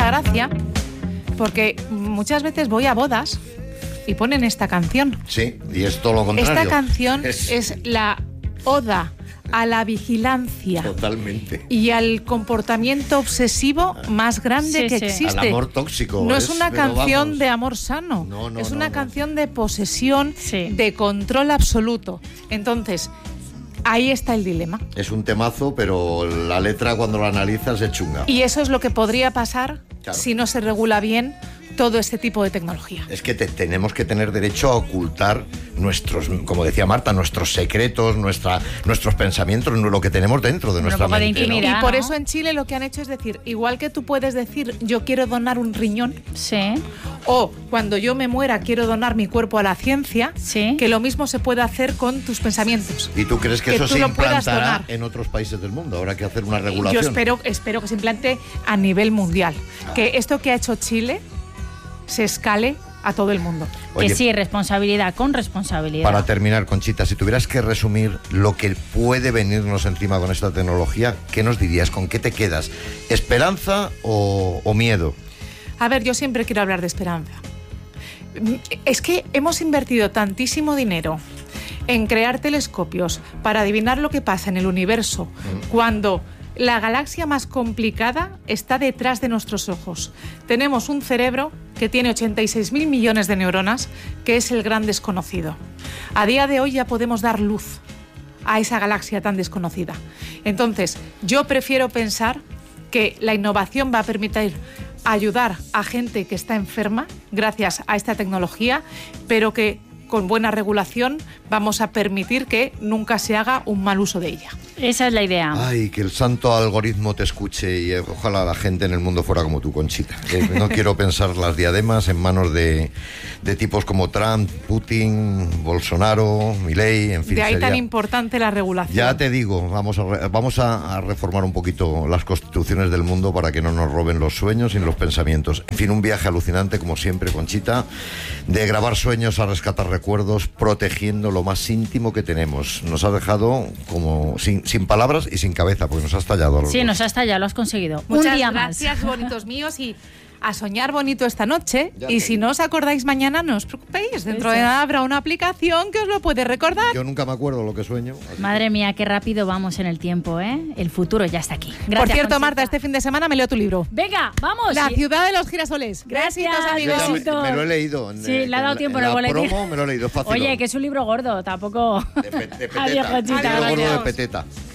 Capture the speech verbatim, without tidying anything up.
gracia porque muchas veces voy a bodas y ponen esta canción. Sí, y es todo lo contrario. Esta canción es, es la oda a la vigilancia. Totalmente. Y al comportamiento obsesivo más grande sí, que sí. existe. Al amor tóxico. No es, es una canción vamos. de amor sano. No, no, es no, una no. canción de posesión, sí. de control absoluto. Entonces, ahí está el dilema. Es un temazo, pero la letra cuando la analizas es chunga. Y eso es lo que podría pasar Claro. si no se regula bien todo este tipo de tecnología. Es que te, tenemos que tener derecho a ocultar nuestros, como decía Marta, nuestros secretos, nuestra, nuestros pensamientos, lo que tenemos dentro de nuestra poco de mente. ¿no? intimidad. Y por ¿no? eso en Chile lo que han hecho es decir, igual que tú puedes decir yo quiero donar un riñón, Sí. o cuando yo me muera quiero donar mi cuerpo a la ciencia, Sí. que lo mismo se puede hacer con tus pensamientos. ¿Y tú crees que, Que eso tú se lo puedas implantará donar. en otros países del mundo? Habrá que hacer una regulación. Yo espero, espero que se implante a nivel mundial. Ah. Que esto que ha hecho Chile se escale a todo el mundo. Oye, que sí, responsabilidad con responsabilidad. para terminar, Conchita, si tuvieras que resumir lo que puede venirnos encima con esta tecnología, ¿qué nos dirías? ¿Con qué te quedas? ¿Esperanza o, o miedo? A ver, yo siempre quiero hablar de esperanza. Es que hemos invertido tantísimo dinero en crear telescopios para adivinar lo que pasa en el universo, mm. cuando la galaxia más complicada está detrás de nuestros ojos. Tenemos un cerebro que tiene ochenta y seis mil millones de neuronas, que es el gran desconocido. A día de hoy ya podemos dar luz a esa galaxia tan desconocida. Entonces, yo prefiero pensar que la innovación va a permitir ayudar a gente que está enferma gracias a esta tecnología, pero que con buena regulación vamos a permitir que nunca se haga un mal uso de ella. Esa es la idea. Ay, que el santo algoritmo te escuche y eh, ojalá la gente en el mundo fuera como tú, Conchita. Eh, no quiero pensar las diademas en manos de, de tipos como Trump, Putin, Bolsonaro, Milei, en fin. De ahí sería... tan importante la regulación. Ya te digo, vamos, a, re, vamos a, a reformar un poquito las constituciones del mundo para que no nos roben los sueños y los pensamientos. En fin, un viaje alucinante, como siempre, Conchita, de grabar sueños a rescatar recuerdos, protegiendo lo más íntimo que tenemos. Nos ha dejado como sin, sin palabras y sin cabeza, porque nos has tallado a los Sí, dos. nos has tallado, lo has conseguido. Muchas un día gracias, más. bonitos míos, y a soñar bonito esta noche. Ya y te si digo. no os acordáis mañana, no os preocupéis. Dentro Eso. de nada habrá una aplicación que os lo puede recordar. Yo nunca me acuerdo lo que sueño. así Madre mía, qué rápido vamos en el tiempo, ¿eh? El futuro ya está aquí. Gracias, Por cierto, Conchita. Marta, este fin de semana me leo tu libro. Venga, vamos. La Sí. ciudad de los girasoles. Gracias, Gracias, que- amigos. Yo ya me, besito. me lo he leído. En, Sí, eh, le ha dado en tiempo en en el la boletín. promo me lo he leído fácil. Oye, que es un libro gordo, tampoco. De, pe- de peteta. Adiós, Conchita. Un libro gordo de Adiós. peteta.